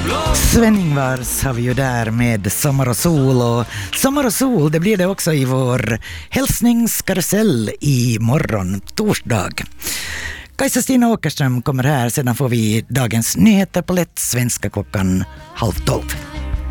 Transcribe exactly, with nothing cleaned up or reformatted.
Sven-Ingvars har vi ju där med Sommar och sol, och Sommar och sol, det blir det också i vår hälsningskarusell i morgon, torsdag. Kajsa-Stina Åkerström kommer här, sedan får vi dagens nyheter på lätt svenska klockan halv tolv.